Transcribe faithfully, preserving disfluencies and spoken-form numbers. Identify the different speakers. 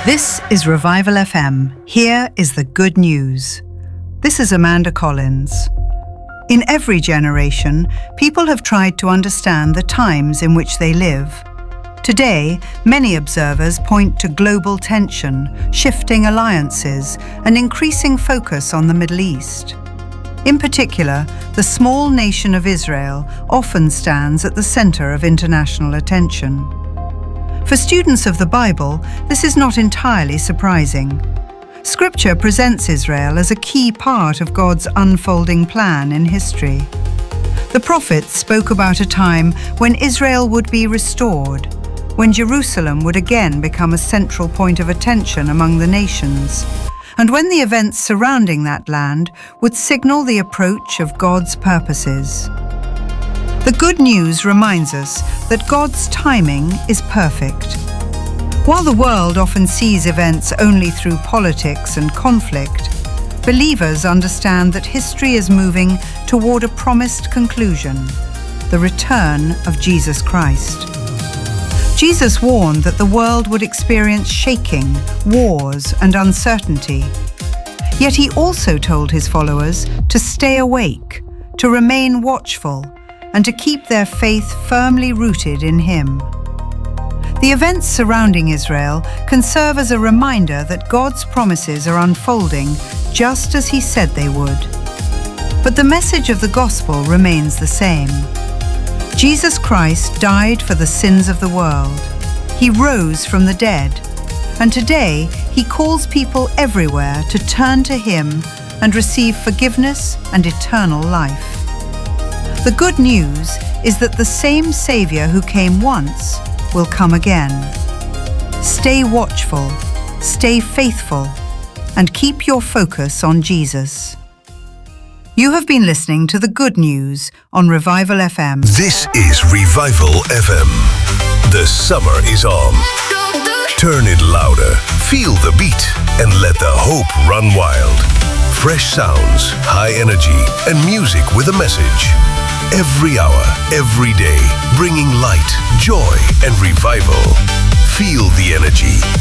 Speaker 1: This is Revival F M. Here is the good news. This is Amanda Collins. In every generation, people have tried to understand the times in which they live. Today, many observers point to global tension, shifting alliances, and increasing focus on the Middle East. In particular, the small nation of Israel often stands at the center of international attention. For students of the Bible, this is not entirely surprising. Scripture presents Israel as a key part of God's unfolding plan in history. The prophets spoke about a time when Israel would be restored, when Jerusalem would again become a central point of attention among the nations, and when the events surrounding that land would signal the approach of God's purposes. The good news reminds us that God's timing is perfect. While the world often sees events only through politics and conflict, believers understand that history is moving toward a promised conclusion, the return of Jesus Christ. Jesus warned that the world would experience shaking, wars, and uncertainty. Yet he also told his followers to stay awake, to remain watchful, and to keep their faith firmly rooted in him. The events surrounding Israel can serve as a reminder that God's promises are unfolding just as he said they would. But the message of the gospel remains the same. Jesus Christ died for the sins of the world. He rose from the dead, and today he calls people everywhere to turn to him and receive forgiveness and eternal life. The good news is that the same Savior who came once will come again. Stay watchful, stay faithful, and keep your focus on Jesus. You have been listening to the good news on Revival F M.
Speaker 2: This is Revival F M. The summer is on. Turn it louder, feel the beat, and let the hope run wild. Fresh sounds, high energy, and music with a message. Every hour, every day, bringing light, joy, and revival. Feel the energy.